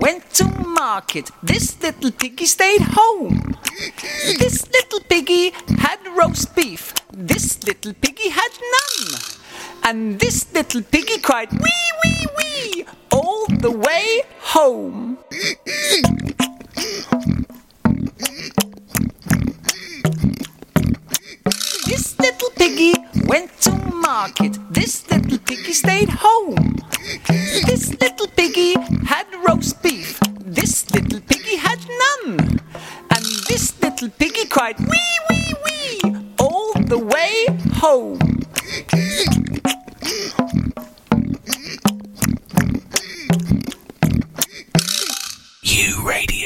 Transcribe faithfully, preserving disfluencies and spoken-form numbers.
went to market. This little piggy stayed home. This little piggy had roast beef. This little piggy had none. And this little piggy cried wee, wee, wee all the way home. This little piggy went to market. This little piggy stayed home. This little piggy had roast beef. This little piggy had none. And this little piggy cried wee, wee, wee all the way home. You Radio.